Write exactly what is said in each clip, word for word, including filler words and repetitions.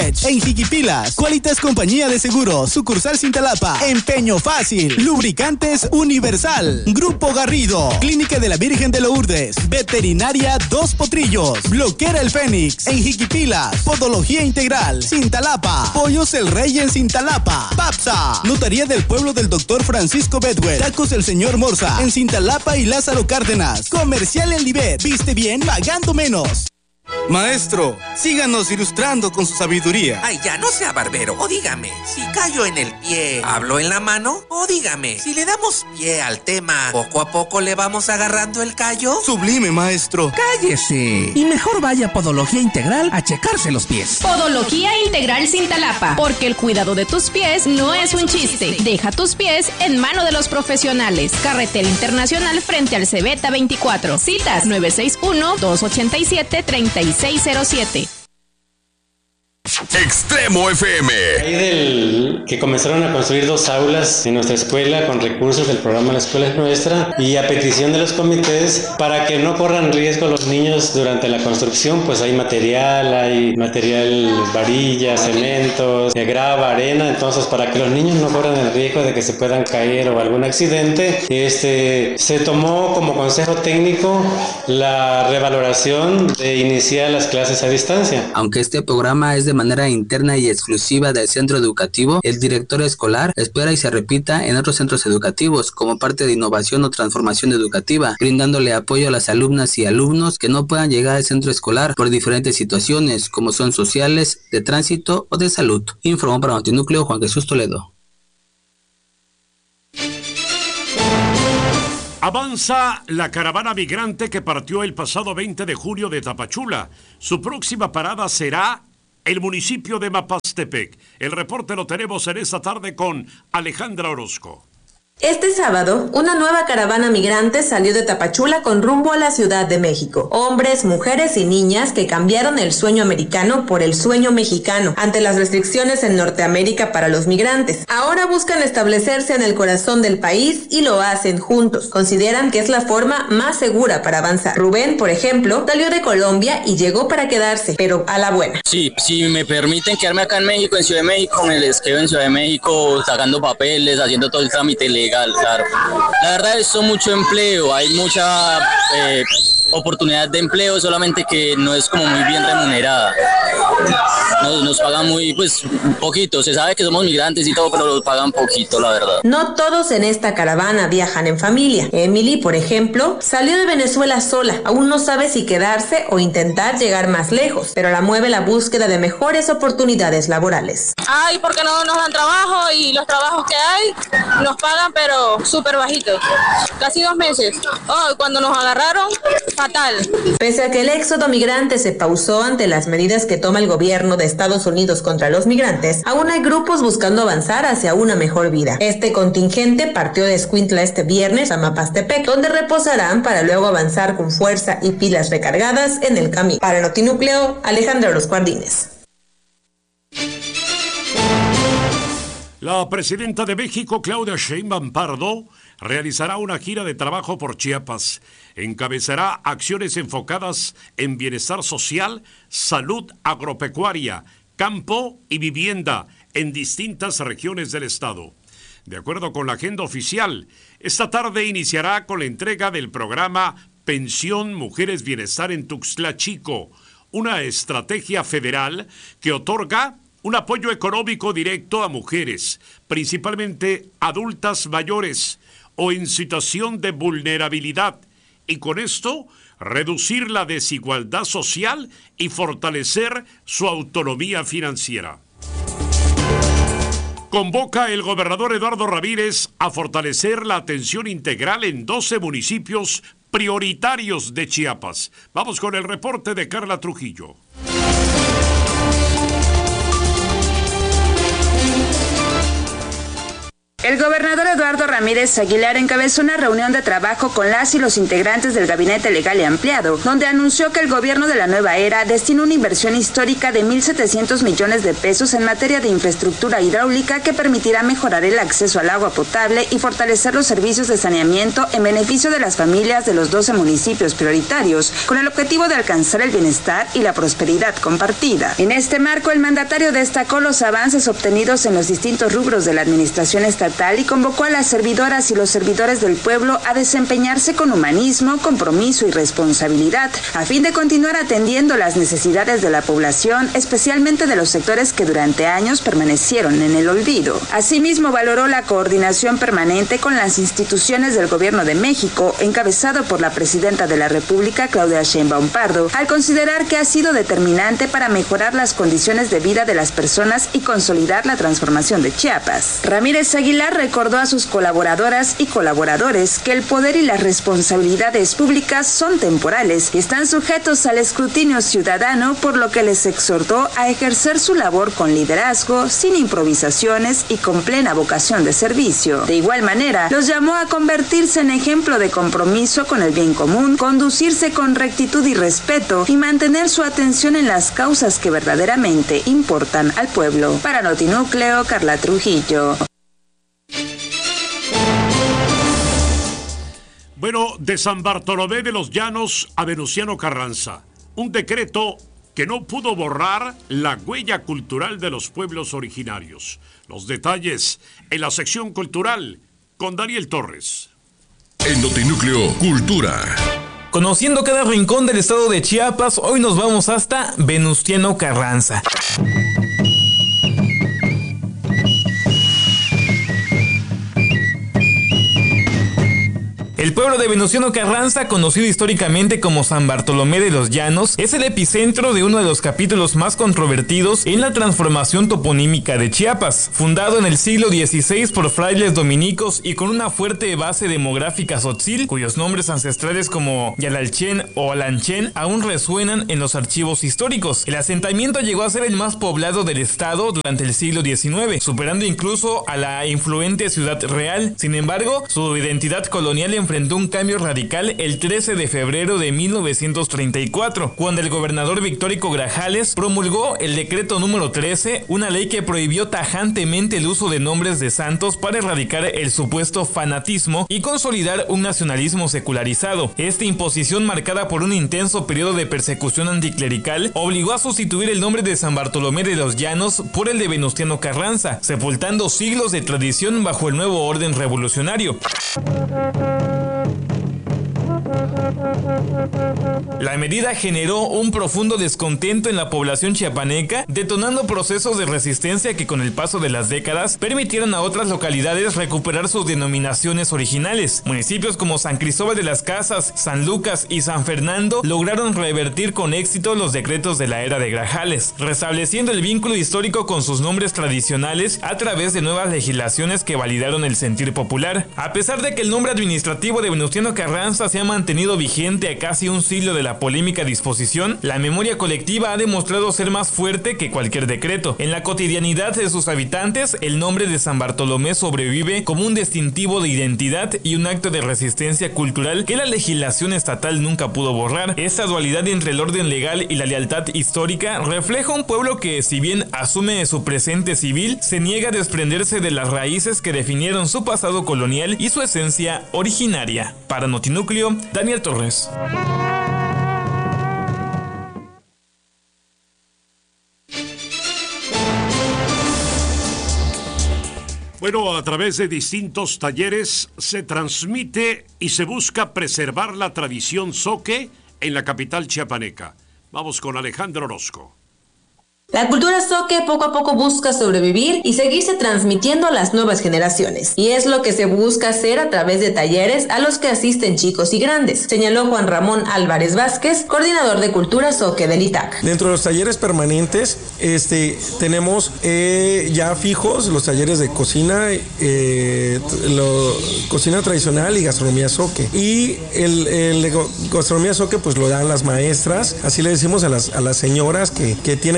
Stretch en Jiquipilas. Qualitas Compañía de Seguros, sucursal Cintalapa. Empeño Fácil. Lubricantes Universal. Grupo Garrido. Clínica de la Virgen de Lourdes. Veterinaria Dos Potrillos. Bloquera El Fénix en Jiquipilas. Podología Integral Cintalapa. Pollos El Rey en Cintalapa. Papsa. Notaría del Pueblo del Doctor Francisco Bedwell. Tacos El Señor Morza en Cintalapa y Lázaro Cárdenas. Comercial El Libet. Viste bien pagando menos. Maestro, síganos ilustrando con su sabiduría. Ay, ya, no sea barbero. O dígame, si callo en el pie, ¿hablo en la mano? O dígame, si le damos pie al tema, ¿poco a poco le vamos agarrando el callo? Sublime, maestro. ¡Cállese! Y mejor vaya a Podología Integral a checarse los pies. Podología Integral Cintalapa, porque el cuidado de tus pies no es un chiste. Deja tus pies en mano de los profesionales. Carretera Internacional frente al Cebeta veinticuatro. Citas nueve seis uno, dos ocho siete, tres seis cero siete. Extremo F M. Ahí del que comenzaron a construir dos aulas en nuestra escuela con recursos del programa La Escuela es Nuestra, y a petición de los comités para que no corran riesgo los niños durante la construcción, pues hay material, hay material, varillas, cementos, grava, arena. Entonces, para que los niños no corran el riesgo de que se puedan caer o algún accidente, este, se tomó como consejo técnico la revaloración de iniciar las clases a distancia. Aunque este programa es de manera interna y exclusiva del centro educativo, el director escolar espera y se repita en otros centros educativos como parte de innovación o transformación educativa, brindándole apoyo a las alumnas y alumnos que no puedan llegar al centro escolar por diferentes situaciones como son sociales, de tránsito o de salud. Informó para Notinúcleo Juan Jesús Toledo. Avanza la caravana migrante que partió el pasado veinte de junio de Tapachula. Su próxima parada será el municipio de Mapastepec. El reporte lo tenemos en esta tarde con Alejandra Orozco. Este sábado, una nueva caravana migrante salió de Tapachula con rumbo a la Ciudad de México. Hombres, mujeres y niñas que cambiaron el sueño americano por el sueño mexicano ante las restricciones en Norteamérica para los migrantes. Ahora buscan establecerse en el corazón del país y lo hacen juntos. Consideran que es la forma más segura para avanzar. Rubén, por ejemplo, salió de Colombia y llegó para quedarse, pero a la buena. Sí, si me permiten quedarme acá en México, en Ciudad de México, me les quedo en Ciudad de México sacando papeles, haciendo todo el trámite legal. Claro. La verdad es son mucho empleo, hay mucha eh, oportunidad de empleo, solamente que no es como muy bien remunerada. Nos, nos pagan muy, pues, poquito. Se sabe que somos migrantes y todo, pero nos pagan poquito, la verdad. No todos en esta caravana viajan en familia. Emily, por ejemplo, salió de Venezuela sola. Aún no sabe si quedarse o intentar llegar más lejos, pero la mueve la búsqueda de mejores oportunidades laborales. Ay, porque no nos dan trabajo y los trabajos que hay nos pagan, pero súper bajitos. Casi dos meses. Oh, cuando nos agarraron, fatal. Pese a que el éxodo migrante se pausó ante las medidas que toma el gobierno de Estados Unidos contra los migrantes, aún hay grupos buscando avanzar hacia una mejor vida. Este contingente partió de Escuintla este viernes a Mapastepec, donde reposarán para luego avanzar con fuerza y pilas recargadas en el camino. Para Notinúcleo, Alejandra Orozco Ardínez. La presidenta de México, Claudia Sheinbaum Pardo, realizará una gira de trabajo por Chiapas. Encabezará acciones enfocadas en bienestar social, salud agropecuaria, campo y vivienda en distintas regiones del estado. De acuerdo con la agenda oficial, esta tarde iniciará con la entrega del programa Pensión Mujeres Bienestar en Tuxtla Chico, una estrategia federal que otorga un apoyo económico directo a mujeres, principalmente adultas mayores o en situación de vulnerabilidad, y con esto reducir la desigualdad social y fortalecer su autonomía financiera. Convoca el gobernador Eduardo Ramírez a fortalecer la atención integral en doce municipios prioritarios de Chiapas. Vamos con el reporte de Carla Trujillo. El El gobernador Eduardo Ramírez Aguilar encabezó una reunión de trabajo con las y los integrantes del Gabinete Legal y Ampliado, donde anunció que el gobierno de la nueva era destina una inversión histórica de mil setecientos millones de pesos en materia de infraestructura hidráulica que permitirá mejorar el acceso al agua potable y fortalecer los servicios de saneamiento en beneficio de las familias de los doce municipios prioritarios, con el objetivo de alcanzar el bienestar y la prosperidad compartida. En este marco, el mandatario destacó los avances obtenidos en los distintos rubros de la administración estatal y convocó a las servidoras y los servidores del pueblo a desempeñarse con humanismo, compromiso y responsabilidad, a fin de continuar atendiendo las necesidades de la población, especialmente de los sectores que durante años permanecieron en el olvido. Asimismo, valoró la coordinación permanente con las instituciones del Gobierno de México, encabezado por la presidenta de la República, Claudia Sheinbaum Pardo, al considerar que ha sido determinante para mejorar las condiciones de vida de las personas y consolidar la transformación de Chiapas. Ramírez Aguilar recordó a sus colaboradoras y colaboradores que el poder y las responsabilidades públicas son temporales y están sujetos al escrutinio ciudadano, por lo que les exhortó a ejercer su labor con liderazgo, sin improvisaciones y con plena vocación de servicio. De igual manera, los llamó a convertirse en ejemplo de compromiso con el bien común, conducirse con rectitud y respeto y mantener su atención en las causas que verdaderamente importan al pueblo. Para Notinúcleo, Carla Trujillo. Bueno, de San Bartolomé de los Llanos a Venustiano Carranza, un decreto que no pudo borrar la huella cultural de los pueblos originarios. Los detalles en la sección cultural con Daniel Torres. En Notinúcleo, Cultura. Conociendo cada rincón del estado de Chiapas, hoy nos vamos hasta Venustiano Carranza. El pueblo de Venustiano Carranza, conocido históricamente como San Bartolomé de los Llanos, es el epicentro de uno de los capítulos más controvertidos en la transformación toponímica de Chiapas. Fundado en el siglo dieciséis por frailes dominicos y con una fuerte base demográfica tzotzil, cuyos nombres ancestrales como Yalalchen o Alanchen aún resuenan en los archivos históricos. El asentamiento llegó a ser el más poblado del estado durante el siglo diecinueve, superando incluso a la influente Ciudad Real. Sin embargo, su identidad colonial enfrentó un cambio radical el trece de febrero de mil novecientos treinta y cuatro, cuando el gobernador Victórico Grajales promulgó el decreto número trece, una ley que prohibió tajantemente el uso de nombres de santos para erradicar el supuesto fanatismo y consolidar un nacionalismo secularizado. Esta imposición, marcada por un intenso periodo de persecución anticlerical, obligó a sustituir el nombre de San Bartolomé de los Llanos por el de Venustiano Carranza, sepultando siglos de tradición bajo el nuevo orden revolucionario. La medida generó un profundo descontento en la población chiapaneca, detonando procesos de resistencia que con el paso de las décadas permitieron a otras localidades recuperar sus denominaciones originales. Municipios como San Cristóbal de las Casas, San Lucas y San Fernando lograron revertir con éxito los decretos de la era de Grajales, restableciendo el vínculo histórico con sus nombres tradicionales a través de nuevas legislaciones que validaron el sentir popular. A pesar de que el nombre administrativo de Venustiano Carranza se ha mantenido vigente a casi un siglo de la polémica disposición, la memoria colectiva ha demostrado ser más fuerte que cualquier decreto. En la cotidianidad de sus habitantes, el nombre de San Bartolomé sobrevive como un distintivo de identidad y un acto de resistencia cultural que la legislación estatal nunca pudo borrar. Esta dualidad entre el orden legal y la lealtad histórica refleja un pueblo que, si bien asume su presente civil, se niega a desprenderse de las raíces que definieron su pasado colonial y su esencia originaria. Para Notinúcleo, Daniel Torres. Bueno, a través de distintos talleres se transmite y se busca preservar la tradición zoque en la capital chiapaneca. Vamos con Alejandro Orozco. La cultura zoque poco a poco busca sobrevivir y seguirse transmitiendo a las nuevas generaciones. Y es lo que se busca hacer a través de talleres a los que asisten chicos y grandes, señaló Juan Ramón Álvarez Vázquez, coordinador de cultura zoque del I T A C. Dentro de los talleres permanentes este, tenemos eh, ya fijos los talleres de cocina, eh, lo, cocina tradicional y gastronomía zoque. Y el, el de gastronomía zoque pues lo dan las maestras, así le decimos a las, a las señoras que, que tienen el conocimiento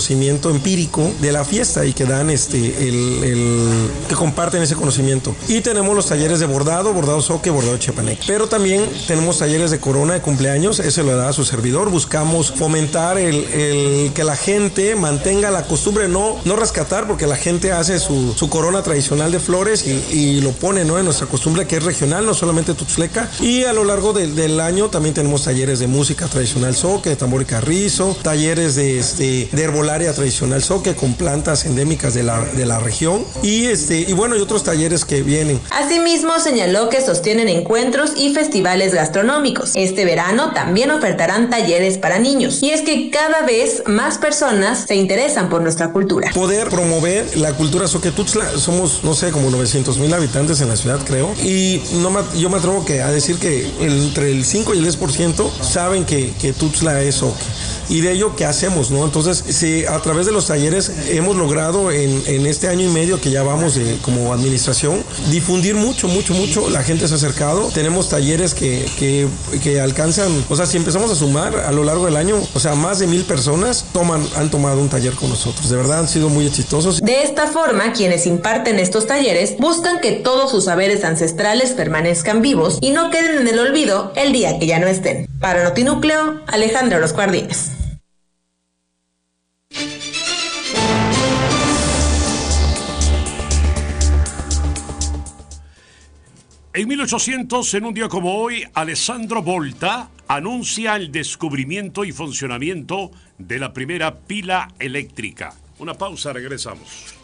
conocimiento empírico de la fiesta y que dan este, el, el, que comparten ese conocimiento. Y tenemos los talleres de bordado, bordado zoque, bordado chiapaneco. Pero también tenemos talleres de corona de cumpleaños, eso lo da a su servidor. Buscamos fomentar el, el que la gente mantenga la costumbre, no, no rescatar, porque la gente hace su, su corona tradicional de flores y, y lo pone, ¿no?, en nuestra costumbre, que es regional, no solamente tuxtleca. Y a lo largo de, del año también tenemos talleres de música tradicional zoque, de tambor y carrizo, talleres de, este, de herbolaria tradicional zoque con plantas endémicas de la, de la región y, este, y bueno, y otros talleres que vienen. Asimismo, señaló que sostienen encuentros y festivales gastronómicos. Este verano también ofertarán talleres para niños. Y es que cada vez más personas se interesan por nuestra cultura. Poder promover la cultura zoque Tuxtla. Somos, no sé, como novecientos mil habitantes en la ciudad, creo. Y no me, yo me atrevo que a decir que el, entre el cinco y el diez por ciento saben que, que Tuxtla es zoque. Y de ello, ¿qué hacemos, no? Entonces, si a través de los talleres hemos logrado en, en este año y medio que ya vamos de, como administración, difundir mucho, mucho, mucho. La gente se ha acercado. Tenemos talleres que, que, que alcanzan, o sea, si empezamos a sumar a lo largo del año, o sea, más de mil personas toman, han tomado un taller con nosotros. De verdad, han sido muy exitosos. De esta forma, quienes imparten estos talleres buscan que todos sus saberes ancestrales permanezcan vivos y no queden en el olvido el día que ya no estén. Para Notinúcleo, Alejandra Los Guardines. En mil ochocientos, en un día como hoy, Alessandro Volta anuncia el descubrimiento y funcionamiento de la primera pila eléctrica. Una pausa, regresamos.